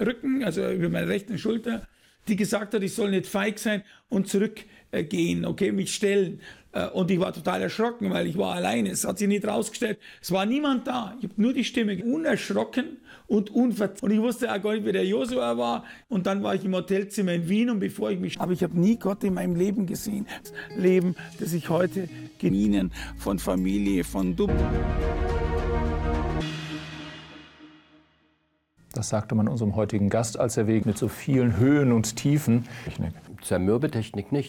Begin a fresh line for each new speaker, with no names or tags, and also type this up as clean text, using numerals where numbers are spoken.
Rücken, also über meine rechten Schulter, die gesagt hat, ich soll nicht feig sein und zurückgehen, okay, mich stellen. Und ich war total erschrocken, weil ich war alleine. Es hat sich nicht rausgestellt. Es war niemand da. Ich habe nur die Stimme unerschrocken und unverzweifelt. Und ich wusste auch gar nicht, wer der Josua war. Und dann war ich im Hotelzimmer in Wien und bevor ich mich... Aber ich habe nie Gott in meinem Leben gesehen. Das Leben, das ich heute genieße, von Familie, von Dumm.
Das sagte man unserem heutigen Gast, als er mit so vielen Höhen und Tiefen.
Zermürbetechnik nicht.